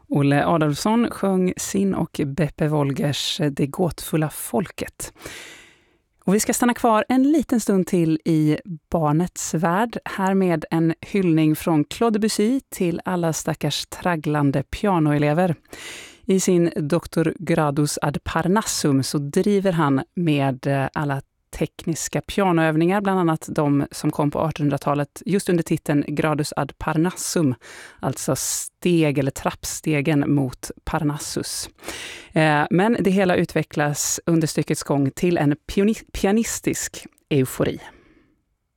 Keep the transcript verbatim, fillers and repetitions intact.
Olle Adolfsson sjöng sin och Beppe Wolgers Det gåtfulla folket. Och vi ska stanna kvar en liten stund till i barnets värld. Här med en hyllning från Claude Debussy till alla stackars tragglande pianoelever. I sin Doctor Gradus ad Parnassum så driver han med alla tekniska pianoövningar, bland annat de som kom på artonhundratalet just under titeln Gradus ad Parnassum, alltså steg eller trappstegen mot Parnassus. Eh, men det hela utvecklas under styckets gång till en pianistisk eufori.